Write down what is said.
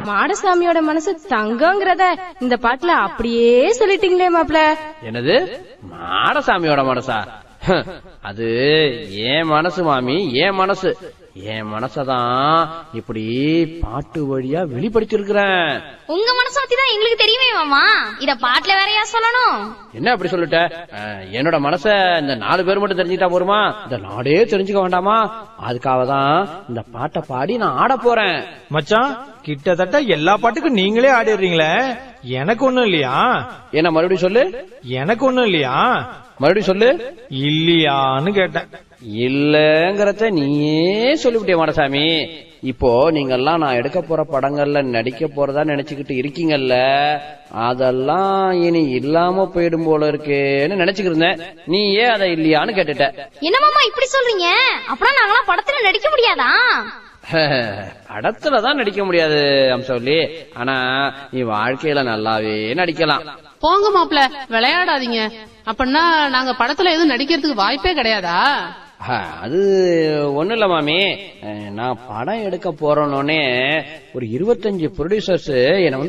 மாடசாமியோட மனசு தங்கங்கிறத இந்த பாட்டுல அப்படியே சொல்லிட்டீங்களே மாப்ள. என்னது மாடசாமியோட மனசா? அது ஏன் மனசு மாமி, ஏன் மனசு. என் மனசதான் இப்படி பாட்டு வழியா வெளிப்படுத்திருக்கிறேன். உங்க மனசு பத்திதான் எங்களுக்கு தெரியுமே மாமா, இத பாட்டுல வேறையா சொல்லணும்? என்ன அப்படி சொல்லிட்ட? என்னோட மனச இந்த 4 பேர் மட்டும் தெரிஞ்சுக்கிட்டா போருமா? இந்த நாடே தெரிஞ்சுக்க வேண்டாமா? அதுக்காக தான் இந்த பாட்டை பாடி நான் ஆட போறேன். மச்சான், கிட்டத்தட்ட எல்லா பாட்டுக்கும் நீங்களே ஆடிடுறீங்களே, எனக்கு ஒண்ணும் இல்லையா? என்ன மறுபடியும் சொல்லு. எனக்கு ஒண்ணும் இல்லையா? மறுபடியும் சொல்லு. இல்லையான்னு கேட்டேன். இல்லங்கறத நீயே சொல்லிவிட்டே மாடசாமி. இப்போ நீங்கெல்லாம் நான் எடுக்க போற படங்கள்ல நடிக்க போறதா நினைச்சுக்கிட்டு இருக்கீங்கல்ல, அதெல்லாம் இனி இல்லாம போயிடும் போல இருக்கேன்னு நினைச்சுக்கிருந்தேன். நீ ஏன் அதை இல்லையான்னு கேட்டுட்ட. என்ன மாமா இப்படி சொல்றீங்க? அப்புறம் நாங்களாம் படத்துல நடிக்க முடியாதா? படத்துலதான் நடிக்க முடியாது அம்சவல்லி, ஆனா நீ வாழ்க்கையில நல்லாவே நடிக்கலாம். போங்க மாப்ள, விளையாடாதீங்க. அப்படின்னா நாங்க படத்துல எதுவும் நடிக்கிறதுக்கு வாய்ப்பே கிடையாதா? அது ஒண்ணு இல்ல மாமி, நான் படம் எடுக்க போறோன்னே ஒரு 25 ப்ரொடியூசர்ஸ் என்ன